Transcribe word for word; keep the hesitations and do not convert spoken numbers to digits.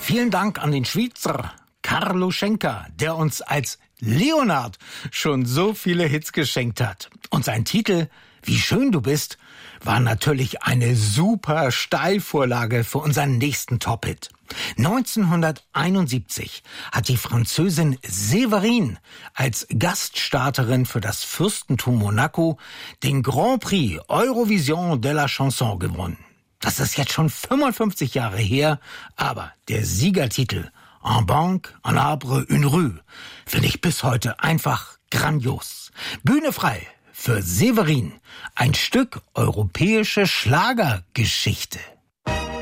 Vielen Dank an den Schweizer Carlo Schenker, der uns als Leonard schon so viele Hits geschenkt hat. Und sein Titel, Wie schön du bist, war natürlich eine super Steilvorlage für unseren nächsten Top-Hit. neunzehnhunderteinundsiebzig hat die Französin Séverine als Gaststarterin für das Fürstentum Monaco den Grand Prix Eurovision de la Chanson gewonnen. Das ist jetzt schon fünfundfünfzig Jahre her, aber der Siegertitel Un banc, un arbre, une rue finde ich bis heute einfach grandios. Bühne frei für Séverine, ein Stück europäische Schlagergeschichte.